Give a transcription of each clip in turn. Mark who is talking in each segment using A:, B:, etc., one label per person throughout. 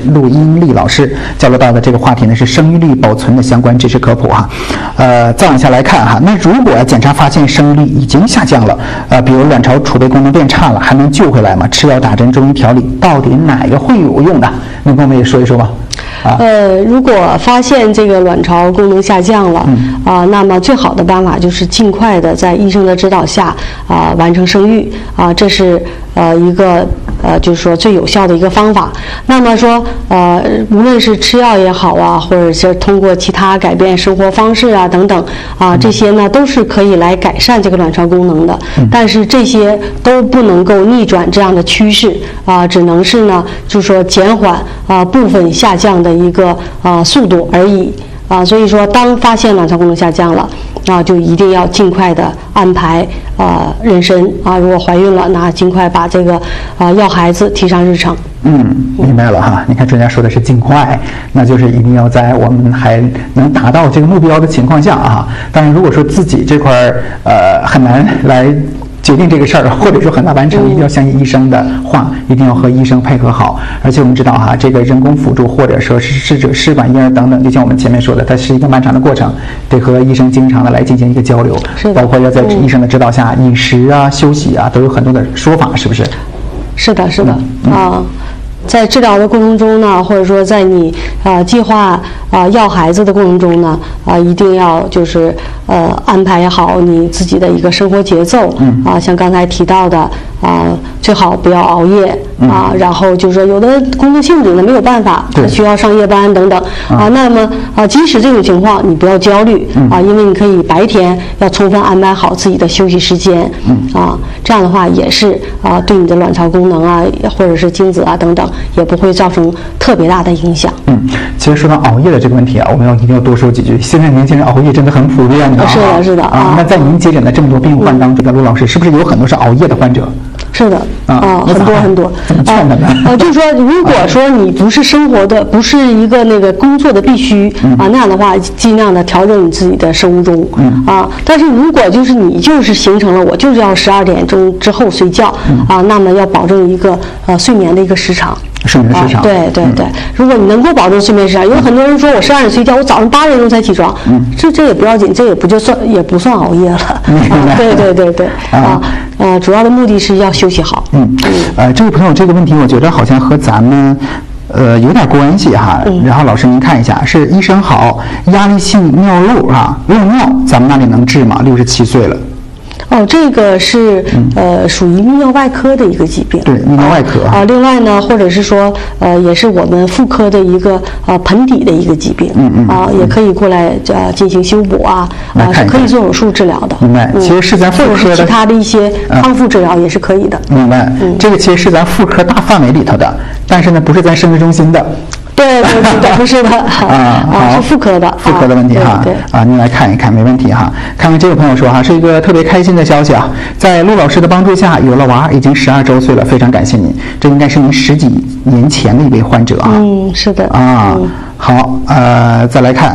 A: 陆英丽老师，交流到的这个话题呢是生育力保存的相关知识科普哈。再往下来看哈，那如果检查发现生育力已经下降了，比如卵巢储备功能变差了，还能救回来吗？吃药打针中医调理到底哪个会有用的？能跟我们也说一说吗？
B: 如果发现这个卵巢功能下降了，那么最好的办法就是尽快的在医生的指导下完成生育这是一个就是说最有效的一个方法。那么说无论是吃药也好啊，或者是通过其他改变生活方式啊等等这些呢都是可以来改善这个卵巢功能的。但是这些都不能够逆转这样的趋势只能是呢就是说减缓部分下降的一个速度而已所以说当发现卵巢功能下降了就一定要尽快的安排妊娠如果怀孕了，那尽快把这个要孩子提上日程。
A: 明白了哈。你看专家说的是尽快，那就是一定要在我们还能达到这个目标的情况下当然如果说自己这块很难来决定这个事儿，或者说很难完成，一定要相信医生的话，一定要和医生配合好。而且我们知道这个人工辅助或者说是试管婴儿等等，就像我们前面说的，它是一个漫长的过程，得和医生经常的来进行一个交流，包括要在医生的指导下，饮食休息都有很多的说法，是不是？
B: 是的，是的在治疗的过程中呢，或者说在你计划要孩子的过程中呢，一定要就是安排好你自己的一个生活节奏像刚才提到的最好不要熬夜然后就是说有的工作性质呢没有办法，需要上夜班等等那么即使这种情况你不要焦虑因为你可以白天要充分安排好自己的休息时间这样的话也是对你的卵巢功能或者是精子等等也不会造成特别大的影响。
A: 其实说到熬夜的这个问题我们一定要多说几句。现在年轻人熬夜真的很普遍的。
B: 是的，是的
A: 那在您接诊的这么多病患当中，陆老师是不是有很多是熬夜的患者？
B: 是的很多很多。
A: 怎么劝他们？
B: 就是说，如果说你不是生活的，不是一个那个工作的必须那样的话，尽量的调整你自己的生物钟但是如果就是你就是形成了我就是要12点钟之后睡觉那么要保证一个睡眠的一个时长。
A: 睡眠时长
B: 对对对如果你能够保证睡眠时长，有很多人说我12点睡觉，我早上8点钟才起床这也不要紧，这也不算熬夜了对对对对主要的目的是要休息好。
A: 这位朋友这个问题我觉得好像和咱们有点关系然后老师您看一下，是医生好，压力性尿漏漏尿咱们那里能治吗？67岁了。
B: 这个是属于泌尿外科的一个疾病。
A: 对，泌尿外科
B: 另外呢，或者是说也是我们妇科的一个盆底的一个疾病也可以过来进行修补是可以做手术治疗的。
A: 明白。其实是咱妇科的，
B: 或者是其他的一些康复治疗也是可以的。
A: 明白。这个其实是咱妇科大范围里头的，但是呢不是咱生殖中心的。
B: 对对对，不是的是妇科的。
A: 妇科的问题您来看一看，没问题看看这位朋友说是一个特别开心的消息在陆老师的帮助下有了娃，已经12周岁了，非常感谢您。这应该是您10几年前的一位患者
B: 是的
A: 好，再来看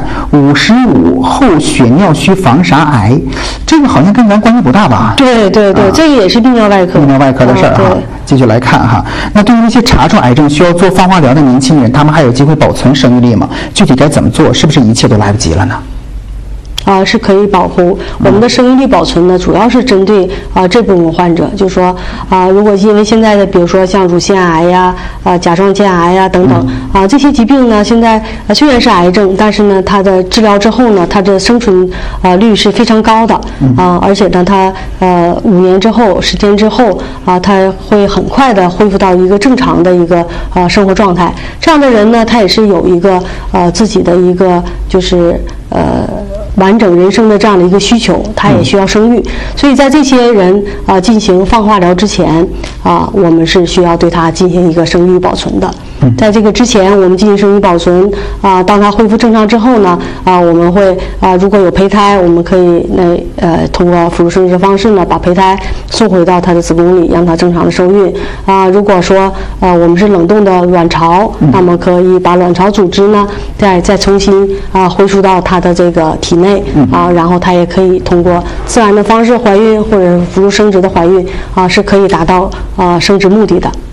A: 55后血尿虚房啥癌，这个好像跟咱关系不大吧？
B: 对对对，这个也是泌尿外科。
A: 泌尿外科的事儿继续来看那对于那些查出癌症需要做放化疗的年轻人，他们还有机会保存生育力吗？具体该怎么做？是不是一切都来不及了呢？
B: 是可以保护我们的生育力保存呢，主要是针对这部分患者，就是说如果因为现在的比如说像乳腺癌呀甲状腺癌呀等等这些疾病呢，现在虽然是癌症，但是呢它的治疗之后呢，它的生存率是非常高的而且呢它5年之后10天之后它会很快的恢复到一个正常的一个生活状态。这样的人呢，他也是有一个自己的一个就是完整人生的这样的一个需求，他也需要生育，所以在这些人进行放化疗之前我们是需要对他进行一个生育保存的。在这个之前我们进行生育保存当他恢复正常之后呢我们会如果有胚胎，我们可以通过辅助生殖的方式呢把胚胎送回到他的子宫里，让他正常的受孕如果说我们是冷冻的卵巢那么可以把卵巢组织呢再重新回输到他的这个体内然后他也可以通过自然的方式怀孕或者辅助生殖的怀孕是可以达到生殖目的的。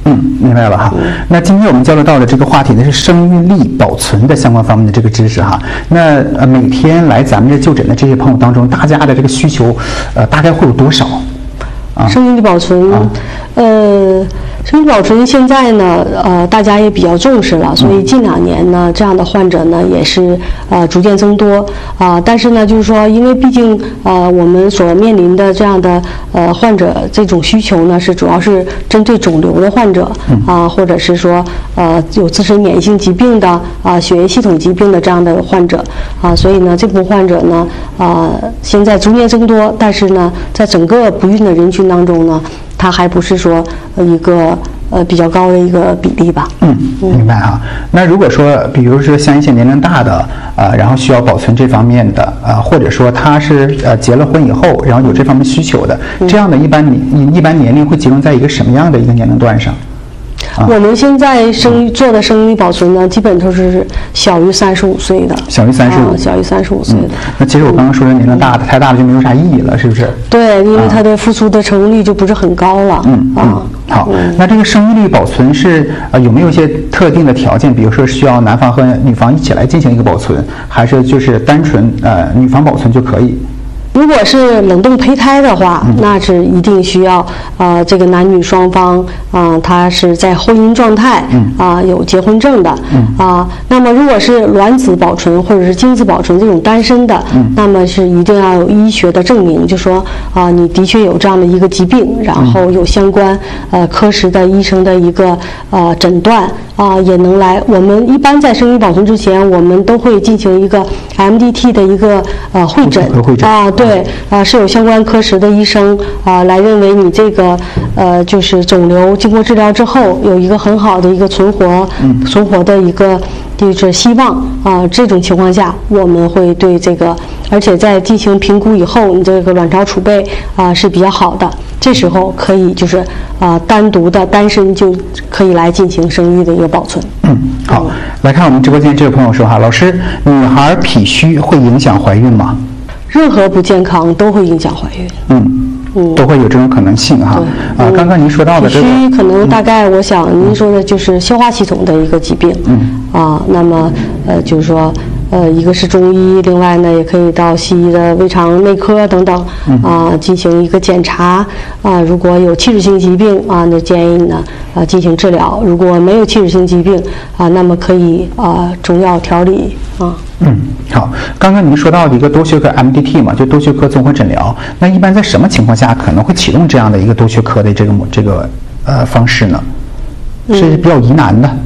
A: 明白了哈。那今天我们交流到的这个话题呢是生育力保存的相关方面的这个知识哈。那每天来咱们这就诊的这些朋友当中，大家的这个需求，大概会有多少？
B: 生育力保存，生育力保存现在呢，大家也比较重视了，所以近2年呢，这样的患者呢也是逐渐增多但是呢，就是说，因为毕竟我们所面临的这样的患者这种需求呢，是主要是针对肿瘤的患者或者是说有自身免疫性疾病的血液系统疾病的这样的患者所以呢，这部分患者呢现在逐年增多，但是呢，在整个不孕的人群当中呢，它还不是说一个比较高的一个比例吧。
A: 明白哈。那如果说，比如说像一些年龄大的然后需要保存这方面的或者说他是结了婚以后，然后有这方面需求的，这样的一般年龄会集中在一个什么样的一个年龄段上？
B: 我们现在做的生育力保存呢，基本都是小于35岁的。
A: 小于35，
B: 小于35岁的。
A: 那其实我刚刚说的年龄大的，太大的就没有啥意义了，是不是？
B: 对，因为它的付出的成功率就不是很高了。
A: 好，那这个生育力保存是有没有一些特定的条件？比如说需要男方和女方一起来进行一个保存，还是就是单纯女方保存就可以？
B: 如果是冷冻胚胎的话，那是一定需要这个男女双方他是在婚姻状态有结婚证的那么如果是卵子保存或者是精子保存这种单身的，那么是一定要有医学的证明，就说你的确有这样的一个疾病，然后有相关科室的医生的一个诊断也能来。我们一般在生育保存之前，我们都会进行一个 MDT 的一个会诊对是有相关科室的医生来认为你这个就是肿瘤经过治疗之后有一个很好的一个存活的一个就是希望这种情况下，我们会对这个，而且在进行评估以后，你这个卵巢储备是比较好的，这时候可以就是单独的单身就可以来进行生育的一个保存。
A: 好，来看我们直播间这位朋友说哈，老师，女孩脾虚会影响怀孕吗？
B: 任何不健康都会影响怀孕。
A: 都会有这种可能性哈。刚刚您说到的这个
B: 脾虚可能大概我想您说的就是消化系统的一个疾病。那么就是说一个是中医，另外呢也可以到西医的胃肠内科等等进行一个检查如果有器质性疾病那建议呢进行治疗；如果没有器质性疾病那么可以中药调理
A: 好，刚刚您说到的一个多学科 MDT 嘛，就多学科综合诊疗，那一般在什么情况下可能会启动这样的一个多学科的这个方式呢？是比较疑难的。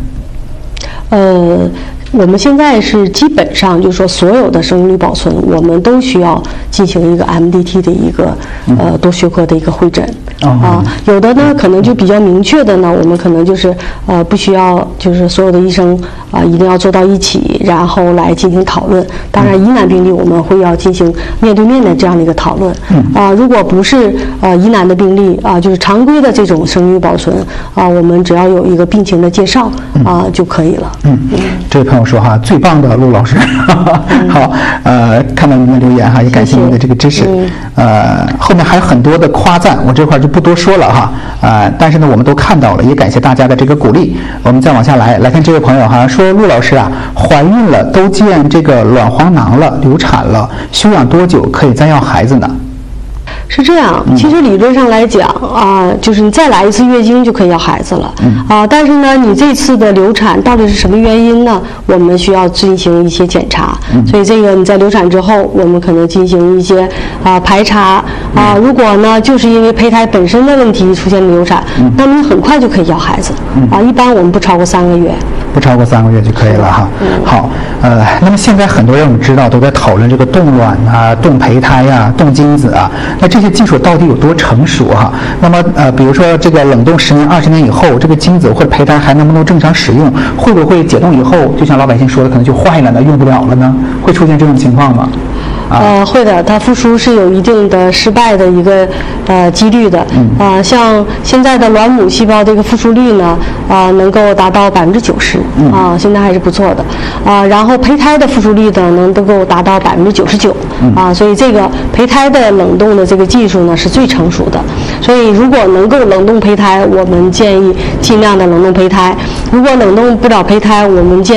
B: 我们现在是基本上就是说，所有的生育力保存，我们都需要进行一个 MDT 的一个多学科的一个会诊有的呢可能就比较明确的呢，我们可能就是不需要就是所有的医生一定要坐到一起，然后来进行讨论。当然，疑难病例我们会要进行面对面的这样的一个讨论如果不是疑难的病例就是常规的这种生育保存我们只要有一个病情的介绍就可以了。
A: 这位朋友说哈，最棒的陆老师好看到您的留言哈，也感谢您的这个支持后面还有很多的夸赞，我这块就不多说了哈但是呢我们都看到了，也感谢大家的这个鼓励。我们再往下来看这位朋友哈，说陆老师怀孕了都见这个卵黄囊了，流产了，休养多久可以再要孩子呢？
B: 是这样，其实理论上来讲就是你再来一次月经就可以要孩子了但是呢，你这次的流产到底是什么原因呢？我们需要进行一些检查所以这个你在流产之后，我们可能进行一些排查如果呢就是因为胚胎本身的问题出现流产那么你很快就可以要孩子一般我们不超过3个月。
A: 不超过3个月就可以了哈。好，那么现在很多人我们知道都在讨论这个冻卵冻胚胎冻精子那这些技术到底有多成熟哈？那么比如说这个冷冻10年、20年以后，这个精子或者胚胎还能不能正常使用？会不会解冻以后，就像老百姓说的，可能就坏了呢，用不了了呢？会出现这种情况吗？
B: 会的，它复苏是有一定的失败的一个几率的。像现在的卵母细胞的一个复苏率呢，能够达到90%，现在还是不错的。然后胚胎的复苏率呢，能够达到99%，所以这个胚胎的冷冻的这个技术呢是最成熟的。所以如果能够冷冻胚胎，我们建议尽量的冷冻胚胎；如果冷冻不了胚胎，我们建议